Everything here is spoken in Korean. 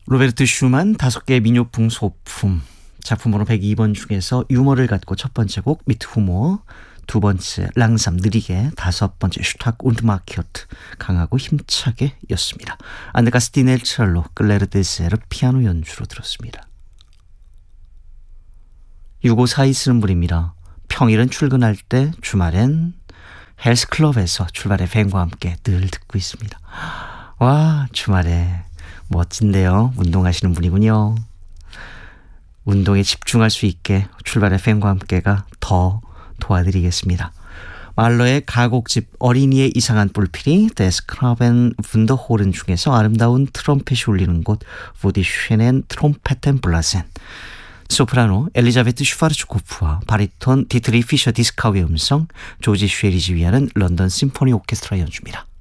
로베르트 슈만 5개의 민요풍 소품 작품 번호 102번 중에서 유머를 갖고 첫 번째 곡 미트 후모, 두 번째 랑삼 느리게, 다섯 번째 슈탁 운드 마키오트 강하고 힘차게 였습니다. 안드가스 디넬 첼로, 클레르 데세르 피아노 연주로 들었습니다. 6542 쓰는 분입니다. 평일은 출근할 때 주말엔 헬스클럽에서 출발의 팬과 함께 늘 듣고 있습니다. 와, 주말에 멋진데요. 운동하시는 분이군요. 운동에 집중할 수 있게 출발의 팬과 함께가 더 도와드리겠습니다. 말러의 가곡집 어린이의 이상한 뿔피리 데스크라벤 분더호른 중에서 아름다운 트럼펫이 울리는 곳 보디 슈넨 트롬페텐 블라센, 소프라노 엘리자베트 슈파르츠코프와 바리톤 디트리 피셔 디스카우의 음성, 조지 쉐리지 위하는 런던 심포니 오케스트라 연주입니다.